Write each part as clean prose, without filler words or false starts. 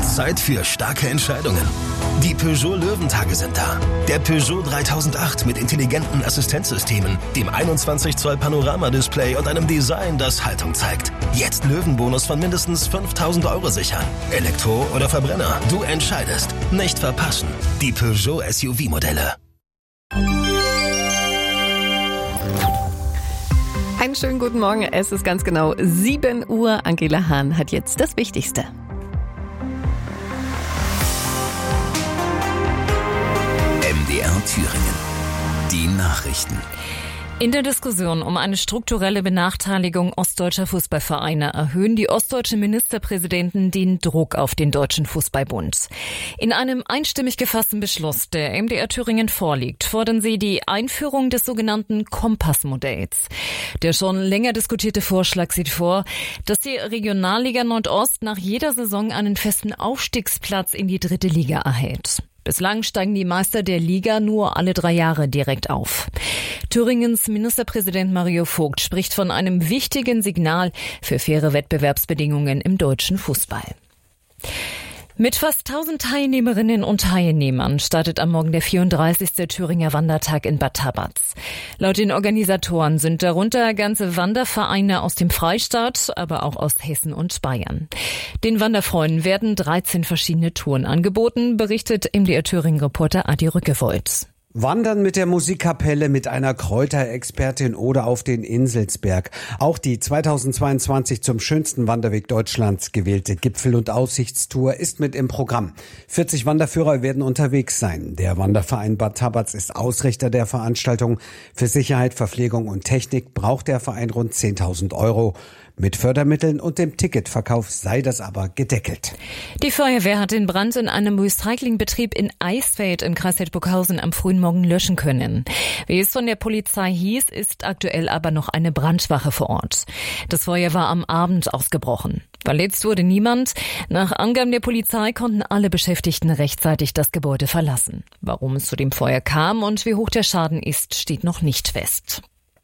ist Zeit für starke Entscheidungen. Die Peugeot Löwentage sind da. Der Peugeot 3008 mit intelligenten Assistenzsystemen, dem 21 Zoll Panoramadisplay und einem Design, das Haltung zeigt. Jetzt Löwenbonus von mindestens 5.000 € sichern. Elektro oder Verbrenner, du entscheidest. Nicht verpassen. Die Peugeot SUV-Modelle. Einen schönen guten Morgen. Es ist ganz genau 7 Uhr. Angela Hahn hat jetzt das Wichtigste. MDR Thüringen. Die Nachrichten. In der Diskussion um eine strukturelle Benachteiligung ostdeutscher Fußballvereine erhöhen die ostdeutschen Ministerpräsidenten den Druck auf den Deutschen Fußballbund. In einem einstimmig gefassten Beschluss, der MDR Thüringen vorliegt, fordern sie die Einführung des sogenannten Kompassmodells. Der schon länger diskutierte Vorschlag sieht vor, dass die Regionalliga Nordost nach jeder Saison einen festen Aufstiegsplatz in die 3. Liga erhält. Bislang steigen die Meister der Liga nur alle 3 Jahre direkt auf. Thüringens Ministerpräsident Mario Vogt spricht von einem wichtigen Signal für faire Wettbewerbsbedingungen im deutschen Fußball. Mit fast 1000 Teilnehmerinnen und Teilnehmern startet am Morgen der 34. Thüringer Wandertag in Bad Tabatz. Laut den Organisatoren sind darunter ganze Wandervereine aus dem Freistaat, aber auch aus Hessen und Bayern. Den Wanderfreunden werden 13 verschiedene Touren angeboten, berichtet MDR Thüringen-Reporter Adi Rückewold. Wandern mit der Musikkapelle, mit einer Kräuterexpertin oder auf den Inselsberg. Auch die 2022 zum schönsten Wanderweg Deutschlands gewählte Gipfel- und Aussichtstour ist mit im Programm. 40 Wanderführer werden unterwegs sein. Der Wanderverein Bad Tabatz ist Ausrichter der Veranstaltung. Für Sicherheit, Verpflegung und Technik braucht der Verein rund 10.000 €. Mit Fördermitteln und dem Ticketverkauf sei das aber gedeckelt. Die Feuerwehr hat den Brand in einem Recyclingbetrieb in Eisfeld im Kreis Hildburghausen am frühen Morgen löschen können. Wie es von der Polizei hieß, ist aktuell aber noch eine Brandwache vor Ort. Das Feuer war am Abend ausgebrochen. Verletzt wurde niemand. Nach Angaben der Polizei konnten alle Beschäftigten rechtzeitig das Gebäude verlassen. Warum es zu dem Feuer kam und wie hoch der Schaden ist, steht noch nicht fest.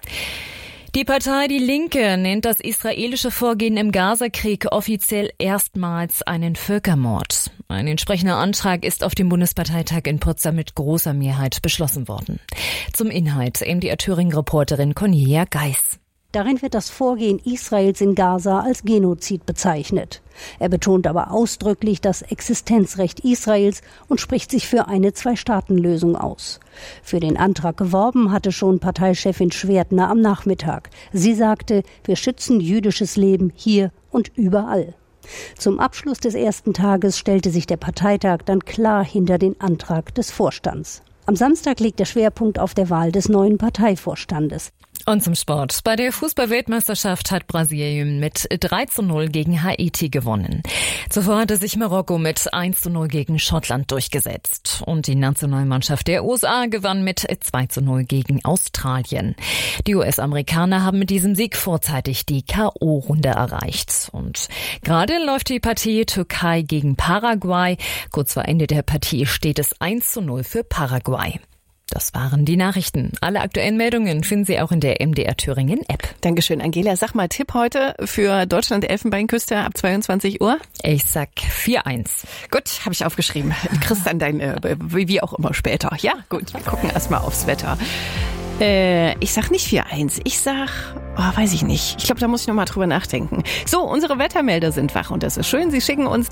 Die Partei Die Linke nennt das israelische Vorgehen im Gazakrieg offiziell erstmals einen Völkermord. Ein entsprechender Antrag ist auf dem Bundesparteitag in Potsdam mit großer Mehrheit beschlossen worden. Zum Inhalt MDR Thüringen-Reporterin Cornelia Geis. Darin wird das Vorgehen Israels in Gaza als Genozid bezeichnet. Er betont aber ausdrücklich das Existenzrecht Israels und spricht sich für eine Zwei-Staaten-Lösung aus. Für den Antrag geworben hatte schon Parteichefin Schwertner am Nachmittag. Sie sagte, wir schützen jüdisches Leben hier und überall. Zum Abschluss des ersten Tages stellte sich der Parteitag dann klar hinter den Antrag des Vorstands. Am Samstag liegt der Schwerpunkt auf der Wahl des neuen Parteivorstandes. Und zum Sport. Bei der Fußball-Weltmeisterschaft hat Brasilien mit 3:0 gegen Haiti gewonnen. Zuvor hatte sich Marokko mit 1:0 gegen Schottland durchgesetzt. Und die Nationalmannschaft der USA gewann mit 2:0 gegen Australien. Die US-Amerikaner haben mit diesem Sieg vorzeitig die K.O.-Runde erreicht. Und gerade läuft die Partie Türkei gegen Paraguay. Kurz vor Ende der Partie steht es 1:0 für Paraguay. Das waren die Nachrichten. Alle aktuellen Meldungen finden Sie auch in der MDR Thüringen App. Dankeschön, Angela. Sag mal, Tipp heute für Deutschland-Elfenbeinküste ab 22 Uhr? Ich sag 4-1. Gut, habe ich aufgeschrieben. Du kriegst dann dein, wie auch immer später. Ja, gut, wir gucken erstmal aufs Wetter. Ich sag nicht 4-1. Ich sag, weiß ich nicht. Ich glaube, da muss ich nochmal drüber nachdenken. So, unsere Wettermelder sind wach und das ist schön. Sie schicken uns